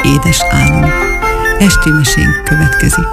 édes álom. Esti mesénk következik.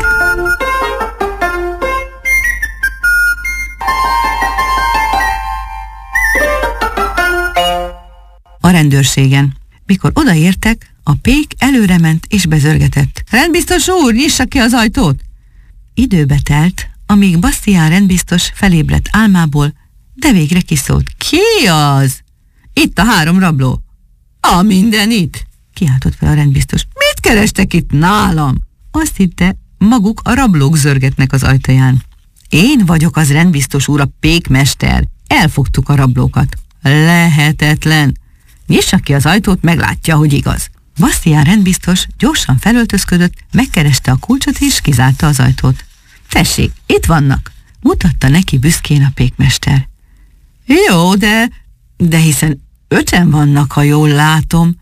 A rendőrségen. Mikor odaértek, a pék előrement és bezörgetett. Rendbiztos úr, nyissa ki az ajtót! Időbe telt, amíg Bastián rendbiztos felébredt álmából, de végre kiszólt. Ki az? Itt a 3 rabló. A mindenit! Kiáltott fel a rendbiztos. Mit kerestek itt nálam? Azt hitte, maguk a rablók zörgetnek az ajtaján. Én vagyok az rendbiztos úr, a pékmester. Elfogtuk a rablókat. Lehetetlen. Nyissa ki az ajtót, meglátja, hogy igaz. Bastián rendbiztos gyorsan felöltözködött, megkereste a kulcsot és kizárta az ajtót. Tessék, itt vannak, mutatta neki büszkén a pékmester. Jó, de hiszen 5-en vannak, ha jól látom.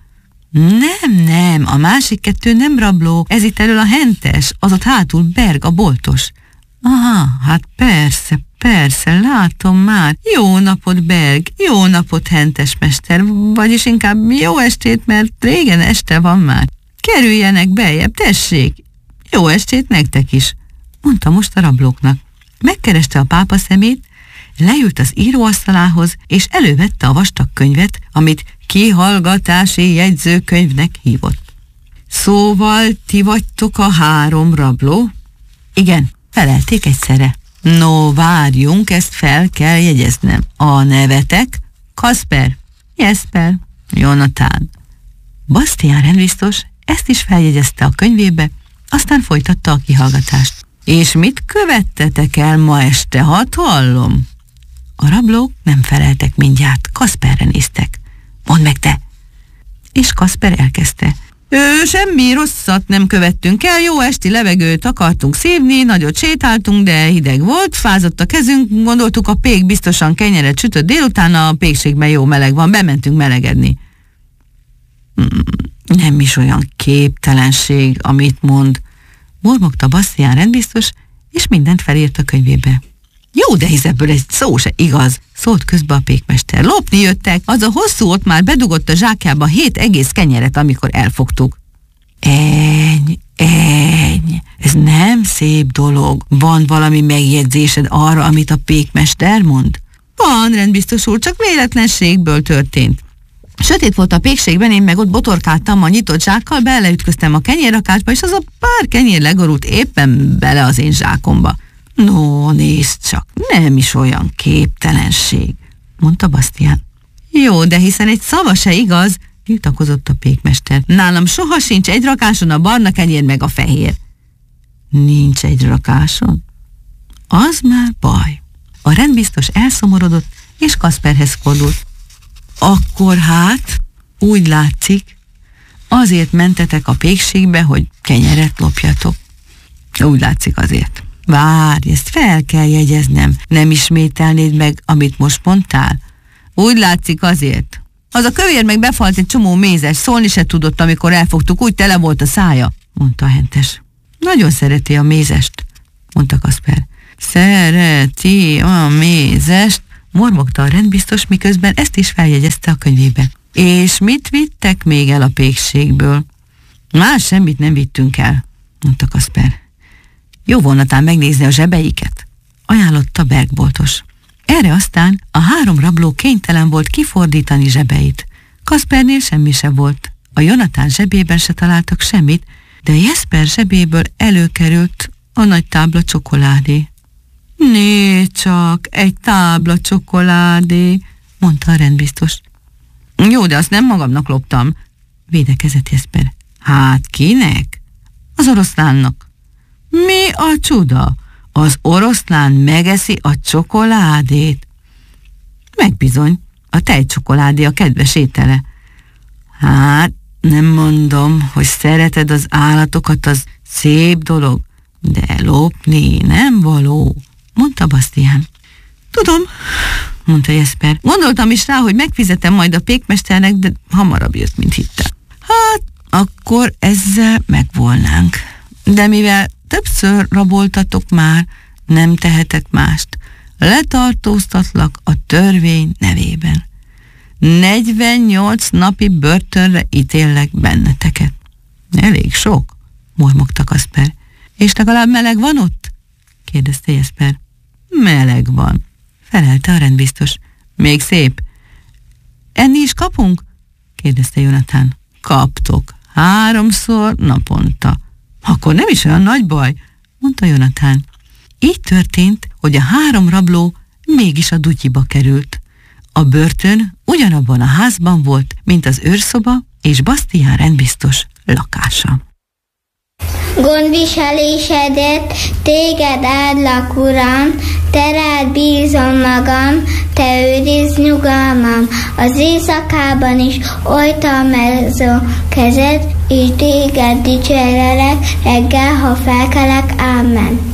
Nem, a másik 2 nem rabló, ez itt elől a hentes, az ott hátul Berg, a boltos. Aha, hát persze, látom már. Jó napot, Berg, jó napot, hentes mester, vagyis inkább jó estét, mert régen este van már. Kerüljenek beljebb, tessék. Jó estét nektek is, mondta most a rablóknak. Megkereste a pápa szemét, leült az íróasztalához, és elővette a vastag könyvet, amit kihallgatási jegyzőkönyvnek hívott. Szóval ti vagytok a 3 rabló? Igen, felelték egyszerre. No, várjunk, ezt fel kell jegyeznem. A nevetek? Kasper, Jesper, Jonatán. Bastián rendbiztos ezt is feljegyezte a könyvébe, aztán folytatta a kihallgatást. És mit követtetek el ma este, hadd hallom? A rablók nem feleltek mindjárt, Kasperre néztek. Mondd meg te! És Kasper elkezdte. Semmi rosszat nem követtünk el, jó esti levegőt akartunk szívni, nagyot sétáltunk, de hideg volt, fázott a kezünk, gondoltuk, a pék biztosan kenyeret sütött délután, a pékségben jó meleg van, bementünk melegedni. Nem is olyan képtelenség, amit mond, mormogta Bastián rendbiztos, és mindent felírt a könyvébe. Jó, de hisz ebből egy szó se igaz, szólt közbe a pékmester. Lopni jöttek, az a hosszú ott már bedugott a zsákjába 7 egész kenyeret, amikor elfogtuk. Eny, ez nem szép dolog. Van valami megjegyzésed arra, amit a pékmester mond? Van, rendbiztos úr, csak véletlenségből történt. Sötét volt a pékségben, én meg ott botorkáltam a nyitott zsákkal, beleütköztem a kenyérrakásba, és az a pár kenyér legorult éppen bele az én zsákomba. No, nézd csak, nem is olyan képtelenség, mondta Bastián. Jó, de hiszen egy szava se igaz, tiltakozott a pékmester. Nálam soha sincs egy rakáson a barna kenyér meg a fehér. Nincs egy rakáson? Az már baj. A rendbiztos elszomorodott, és Kasperhez fordult. Akkor hát, úgy látszik, azért mentetek a pékségbe, hogy kenyeret lopjatok. Úgy látszik azért. Várj, ezt fel kell jegyeznem. Nem ismételnéd meg, amit most mondtál? Úgy látszik azért. Az a kövér meg befalt egy csomó mézes, szólni se tudott, amikor elfogtuk, úgy tele volt a szája, mondta a hentes. Nagyon szereti a mézest, mondta Kasper. Szereti a mézest, mormogta a rendbiztos, miközben ezt is feljegyezte a könyvébe. És mit vittek még el a pékségből? Más semmit nem vittünk el, mondta Kasper. Jó volna megnézni a zsebeiket, ajánlotta Berg boltos. Erre aztán a 3 rabló kénytelen volt kifordítani zsebeit. Kaspernél semmi se volt. A Jonatán zsebében se találtak semmit, de Jesper zsebéből előkerült a nagy tábla csokoládé. Né csak, egy tábla csokoládé, mondta a rendbiztos. Jó, de azt nem magamnak loptam, védekezett Jesper. Hát kinek? Az oroszlánnak. Mi a csuda? Az oroszlán megeszi a csokoládét? Megbizony, a tejcsokoládé a kedves étele. Hát, nem mondom, hogy szereted az állatokat, az szép dolog, de lopni nem való, mondta Bastián. Tudom, mondta Jesper. Gondoltam is rá, hogy megfizetem majd a pékmesternek, de hamarabb jött, mint hittem. Hát, akkor ezzel megvolnánk. De mivel többször raboltatok már, nem tehetek mást. Letartóztatlak a törvény nevében. 48 napi börtönre ítéllek benneteket. Elég sok, mormogta Kasper. És legalább meleg van ott? kérdezte Jesper. Meleg van, felelte a rendbiztos. Még szép. Enni is kapunk? kérdezte Jonathan. Kaptok, 3-szor naponta. Akkor nem is olyan nagy baj, mondta Jonathan. Így történt, hogy a 3 rabló mégis a dutyiba került. A börtön ugyanabban a házban volt, mint az őrszoba és Bastian rendbiztos lakása. Gondviselésedért téged áldlak, Uram, te rád bízom magam, te őrizd nyugalmam. Az éjszakában is oltalmazó kezed, és téged dicsérelek reggel, ha felkelek. Ámen.